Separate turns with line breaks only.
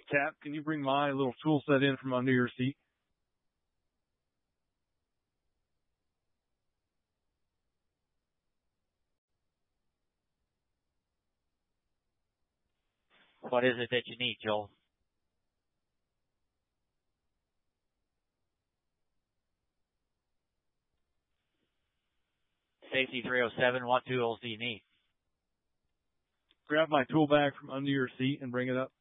Cap, can you bring my little tool set in from under your seat?
What is it that you need, Joel? Safety 307, what tools do you need?
Grab my tool bag from under your seat and bring it up.